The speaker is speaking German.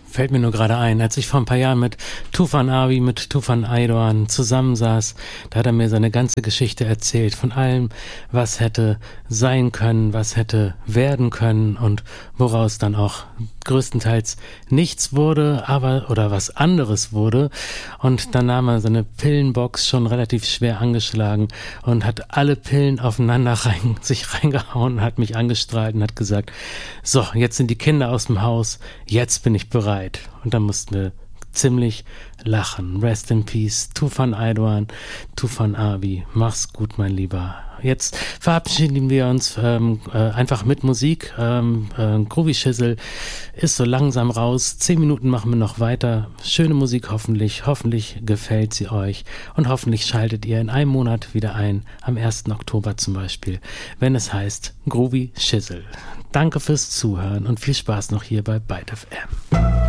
Fällt mir nur gerade ein, als ich vor ein paar Jahren mit Tufan Abi, mit Tufan Aydoğan zusammensaß, da hat er mir seine ganze Geschichte erzählt von allem, was hätte sein können, was hätte werden können und woraus dann auch größtenteils nichts wurde, oder was anderes wurde. Und dann nahm er seine Pillenbox schon relativ schwer angeschlagen und hat alle Pillen aufeinander sich reingehauen, hat mich angestrahlt und hat gesagt, so, jetzt sind die Kinder aus dem Haus, jetzt bin ich bereit. Und dann mussten wir ziemlich lachen. Rest in Peace, Tufan Aydoğan, Tufan Abi. Mach's gut, mein Lieber. Jetzt verabschieden wir uns einfach mit Musik. Groovy Shizzle ist so langsam raus. 10 Minuten machen wir noch weiter. Schöne Musik hoffentlich. Hoffentlich gefällt sie euch. Und hoffentlich schaltet ihr in einem Monat wieder ein. Am 1. Oktober zum Beispiel. Wenn es heißt Groovy Shizzle. Danke fürs Zuhören und viel Spaß noch hier bei Byte FM.